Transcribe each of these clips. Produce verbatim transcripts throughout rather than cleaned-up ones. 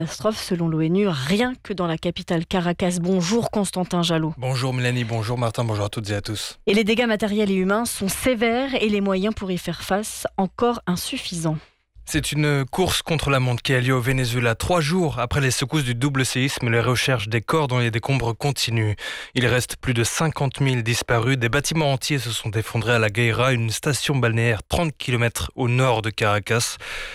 Catastrophe selon l'ONU, rien que dans la capitale Caracas. Bonjour Constantin Jalot. Bonjour Mélanie, bonjour Martin, bonjour à toutes et à tous. Et les dégâts matériels et humains sont sévères et les moyens pour y faire face encore insuffisants. C'est une course contre la montre qui a lieu au Venezuela. Trois jours après les secousses du double séisme, les recherches des corps dans les décombres continuent. Il reste plus de cinquante mille disparus. Des bâtiments entiers se sont effondrés à La Guaira, une station balnéaire trente kilomètres au nord de Caracas.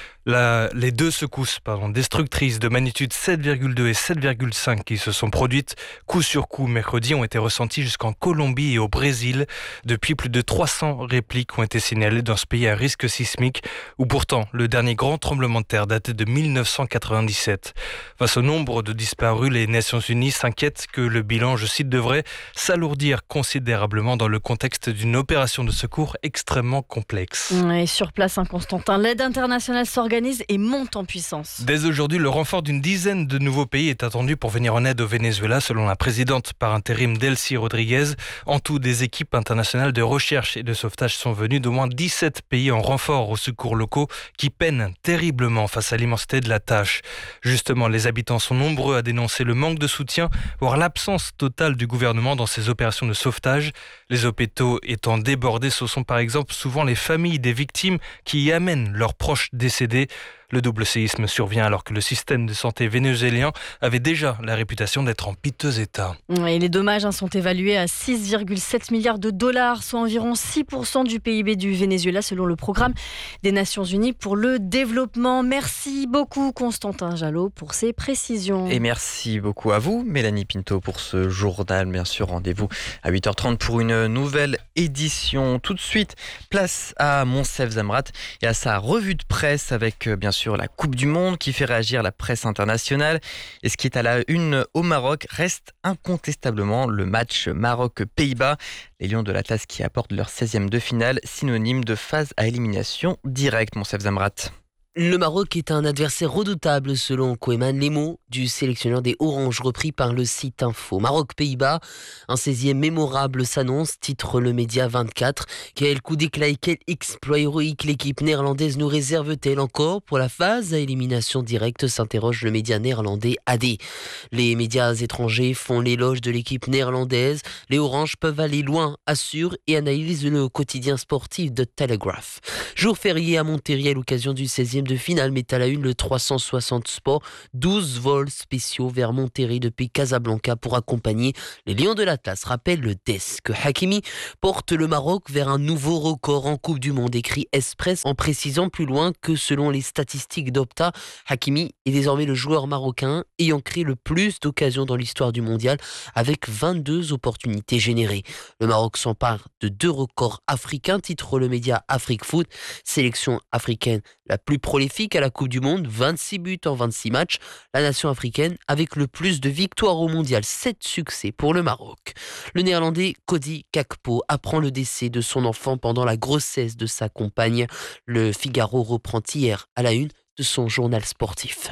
La, les deux secousses pardon, destructrices de magnitude sept virgule deux et sept virgule cinq qui se sont produites coup sur coup mercredi ont été ressenties jusqu'en Colombie et au Brésil. Depuis, plus de trois cents répliques ont été signalées dans ce pays à risque sismique où pourtant le dernier grand tremblement de terre datait de mille neuf cent quatre-vingt-dix-sept. Face au nombre de disparus, les Nations Unies s'inquiètent que le bilan, je cite, devrait s'alourdir considérablement dans le contexte d'une opération de secours extrêmement complexe. Et sur place, hein, Constantin, l'aide internationale s'organise et monte en puissance. Dès aujourd'hui, le renfort d'une dizaine de nouveaux pays est attendu pour venir en aide au Venezuela, selon la présidente par intérim Delcy Rodriguez. En tout, des équipes internationales de recherche et de sauvetage sont venues d'au moins dix-sept pays en renfort aux secours locaux qui peinent terriblement face à l'immensité de la tâche. Justement, les habitants sont nombreux à dénoncer le manque de soutien, voire l'absence totale du gouvernement dans ces opérations de sauvetage. Les hôpitaux étant débordés, ce sont par exemple souvent les familles des victimes qui y amènent leurs proches décédés. Le double séisme survient alors que le système de santé vénézuélien avait déjà la réputation d'être en piteux état. Et les dommages hein, sont évalués à six virgule sept milliards de dollars, soit environ six pour cent du P I B du Venezuela selon le programme des Nations Unies pour le développement. Merci beaucoup Constantin Jalot pour ces précisions. Et merci beaucoup à vous Mélanie Pinto pour ce journal. Bien sûr, rendez-vous à huit heures trente pour une nouvelle édition. Tout de suite, place à Moncef Zamrat et à sa revue de presse avec bien sûr sur la Coupe du Monde qui fait réagir la presse internationale. Et ce qui est à la une au Maroc reste incontestablement le match Maroc-Pays-Bas. Les Lions de l'Atlas qui apportent leur seizième de finale, synonyme de phase à élimination directe. Moncef Zamrat. Le Maroc est un adversaire redoutable selon Koeman, les mots du sélectionneur des Oranges repris par le site Info. Maroc-Pays-Bas, un seizième mémorable s'annonce, titre le média vingt-quatre. Quel coup d'éclat et quel exploit héroïque l'équipe néerlandaise nous réserve-t-elle encore pour la phase à élimination directe, s'interroge le média néerlandais A D. Les médias étrangers font l'éloge de l'équipe néerlandaise. Les Oranges peuvent aller loin, assure et analyse le quotidien sportif de Telegraph. Jour férié à Monterrey à l'occasion du seizième de finale, met à la une le trois cent soixante Sport. douze vols spéciaux vers Monterrey depuis Casablanca pour accompagner les Lions de l'Atlas. Rappelle le desk. Hakimi porte le Maroc vers un nouveau record en Coupe du Monde, écrit Express en précisant plus loin que selon les statistiques d'Opta, Hakimi est désormais le joueur marocain ayant créé le plus d'occasions dans l'histoire du mondial avec vingt-deux opportunités générées. Le Maroc s'empare de deux records africains, titre le média Afrique Foot. Sélection africaine la plus prolifique à la Coupe du Monde, vingt-six buts en vingt-six matchs. La nation africaine avec le plus de victoires au mondial, sept succès pour le Maroc. Le néerlandais Cody Gakpo apprend le décès de son enfant pendant la grossesse de sa compagne. Le Figaro reprend hier à la une de son journal sportif.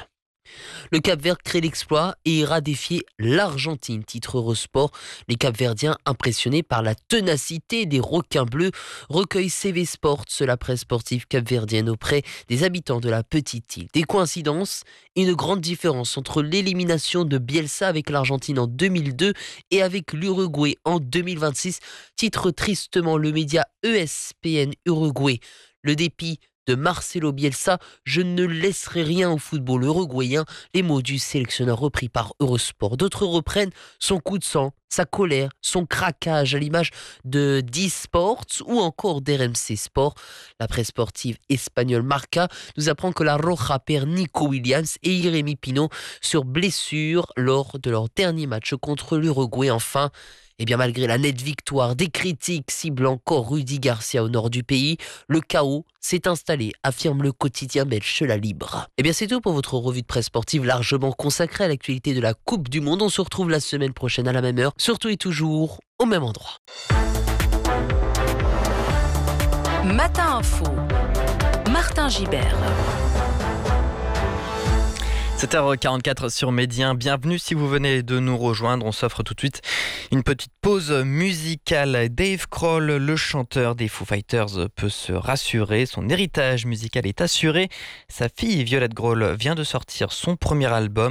Le Cap-Vert crée l'exploit et ira défier l'Argentine, titre Eurosport. Les Cap-Verdiens, impressionnés par la ténacité des requins bleus, recueillent C V Sports, la presse sportive capverdienne, auprès des habitants de la petite île. Des coïncidences, une grande différence entre l'élimination de Bielsa avec l'Argentine en deux mille deux et avec l'Uruguay en deux mille vingt-six, titre tristement le média E S P N Uruguay. Le dépit de Marcelo Bielsa, je ne laisserai rien au football uruguayen, les mots du sélectionneur repris par Eurosport. D'autres reprennent son coup de sang, sa colère, son craquage à l'image de D-Sports ou encore d'R M C Sport. La presse sportive espagnole Marca nous apprend que la Roja perd Nico Williams et Jérémy Pino sur blessure lors de leur dernier match contre l'Uruguay. Enfin, et bien malgré la nette victoire, des critiques ciblent encore Rudy Garcia au nord du pays. Le chaos s'est installé, affirme le quotidien belge La Libre. Et bien c'est tout pour votre revue de presse sportive largement consacrée à l'actualité de la Coupe du Monde. On se retrouve la semaine prochaine à la même heure, surtout et toujours au même endroit. Matin Info, Martin Gibert. sept heures quarante-quatre sur Médien, bienvenue si vous venez de nous rejoindre, on s'offre tout de suite une petite pause musicale. Dave Grohl, le chanteur des Foo Fighters, peut se rassurer, son héritage musical est assuré. Sa fille Violette Grohl vient de sortir son premier album.